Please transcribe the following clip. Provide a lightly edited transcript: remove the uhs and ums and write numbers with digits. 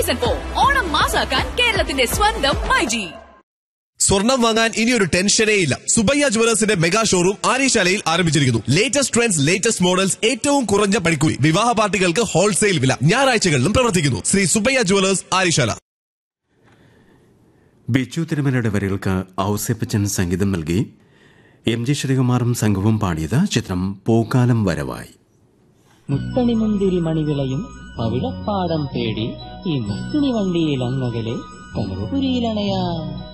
Season 4 Onam മാസാക്കാൻ കേരളത്തിന്റെ സ്വന്തം മൈജി. സ്വർണം വാങ്ങാൻ ഇനിയൊരു ടെൻഷനേ ഇല്ല. സുബയ്യ ജുവലേഴ്സിന്റെ മെഗാ ഷോറൂം ആര്യശാലയിൽ ആരംഭിച്ചിരിക്കുന്നു. ലേറ്റസ്റ്റ് ട്രെൻഡ്സ്, ലേറ്റസ്റ്റ് മോഡൽസ്, ഏറ്റവും കുറഞ്ഞ പണിക്കൂലി, വിവാഹ പാർട്ടികൾക്ക് ഹോൾസെയിൽ വില. ഞായറാഴ്ചകളിലും പ്രവർത്തിക്കുന്നു. ശ്രീ സുബയ്യ ജുവലേഴ്സ്, ആര്യശാല. ബിജു തിരുമലയുടെ വരികൾക്ക് ഔസേപ്പച്ചൻ സംഗീതം നൽകി MG ശ്രീകുമാറും സംഘവും പാടിയത് ചിത്രം പൂക്കാലം വരവായി. മുത്തണിമുന്തിരി മണിവിളയും പവിഴപ്പാടം തേടി ഈ മുക്കിണി വണ്ടിയിൽ അങ്ങകലെ കനവുപുരിയിലണയാം.